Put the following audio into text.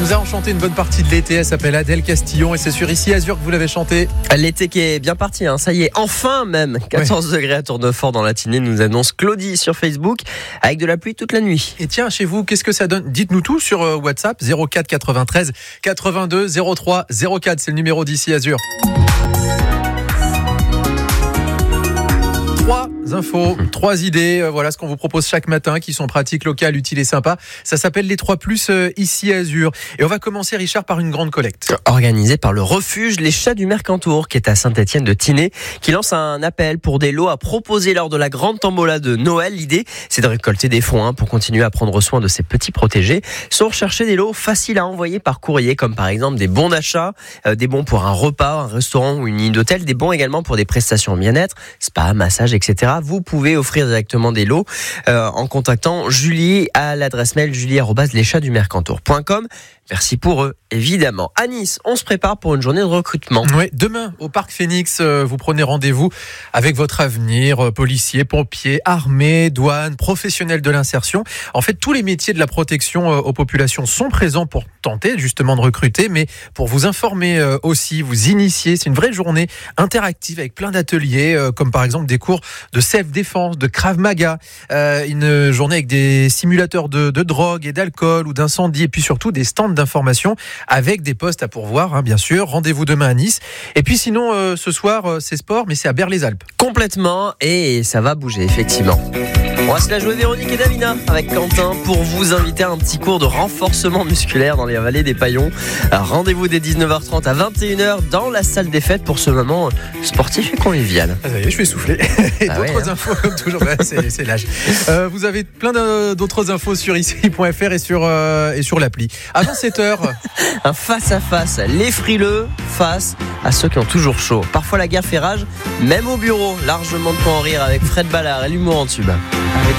nous a enchanté une bonne partie de l'été. Elle s'appelle Adèle Castillon et c'est sur Ici Azur que vous l'avez chantée. L'été qui est bien parti, ça y est, enfin même 14 degrés à Tournefort dans la matinée, nous annonce Claudie sur Facebook, avec de la pluie toute la nuit. Et tiens, chez vous, qu'est-ce que ça donne ? Dites-nous tout sur WhatsApp, 04 93 82 03 04, c'est le numéro d'Ici Azur. 3 infos, 3 idées, voilà ce qu'on vous propose chaque matin qui sont pratiques, locales, utiles et sympas. Ça s'appelle les 3 plus Ici Azur. Et on va commencer, Richard, par une grande collecte. Organisée par le refuge Les Chats du Mercantour, qui est à Saint-Étienne-de-Tinée, qui lance un appel pour des lots à proposer lors de la grande tombola de Noël. L'idée, c'est de récolter des fonds pour continuer à prendre soin de ces petits protégés. Sont recherchés des lots faciles à envoyer par courrier, comme par exemple des bons d'achat, des bons pour un repas, un restaurant ou une ligne d'hôtel, des bons également pour des prestations en bien-être, spa, massage, etc. Vous pouvez offrir directement des lots en contactant Julie à l'adresse mail julie@leschatdumercantour.com. Merci pour eux, évidemment. À Nice, on se prépare pour une journée de recrutement. Oui, demain, au Parc Phoenix, vous prenez rendez-vous avec votre avenir, policiers, pompiers, armée, douane, professionnels de l'insertion. En fait, tous les métiers de la protection aux populations sont présents pour tenter justement de recruter, mais pour vous informer aussi, vous initier. C'est une vraie journée interactive avec plein d'ateliers, comme par exemple des cours de self-défense, de Krav Maga, une journée avec des simulateurs de drogue et d'alcool ou d'incendie, et puis surtout des stands d'information avec des postes à pourvoir, bien sûr. Rendez-vous demain à Nice. Et puis sinon, ce soir, c'est sport, mais c'est à Berre-les-Alpes. Complètement, et ça va bouger, effectivement. On va se la jouer Véronique et Davina avec Quentin pour vous inviter à un petit cours de renforcement musculaire dans les vallées des Paillons. Rendez-vous dès 19h30 à 21h dans la salle des fêtes pour ce moment sportif et convivial. Ça y est, je vais souffler. Et d'autres infos comme toujours, c'est l'âge. Vous avez plein d'autres infos sur ici.fr et sur l'appli. Avant 7h. Un face-à-face, les frileux face à ceux qui ont toujours chaud. Parfois la guerre fait rage, même au bureau. Largement de quoi en rire avec Fred Ballard et l'humour en tube.